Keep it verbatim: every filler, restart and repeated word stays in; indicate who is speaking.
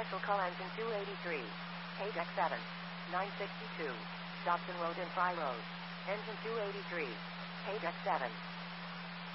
Speaker 1: Special call engine two eighty-three. Page X seven. nine sixty-two. Dobson Road and Fry Road. Engine two eighty-three. Page X seven.